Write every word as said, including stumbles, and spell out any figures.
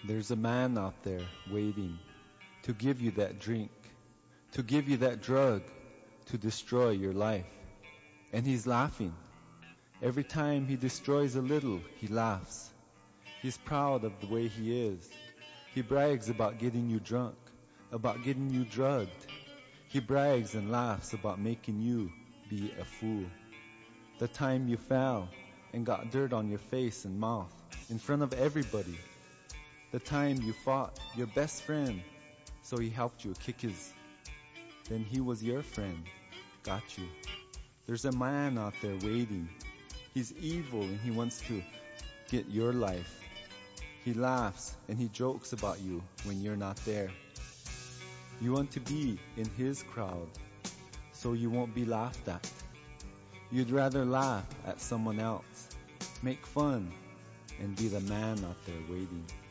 There's a man out there waiting to give you that drink, to give you that drug, to destroy your life. And he's laughing. Every time he destroys a little, he laughs. He's proud of the way he is. He brags about getting you drunk, about getting you drugged. He brags and laughs about making you be a fool. The time you fell and got dirt on your face and mouth in front of everybody. The time you fought your best friend so he helped you kick his. Then he was your friend, got you. There's a man out there waiting. He's evil and he wants to get your life. He laughs and he jokes about you when you're not there. You want to be in his crowd so you won't be laughed at. You'd rather laugh at someone else, make fun, and be the man out there waiting.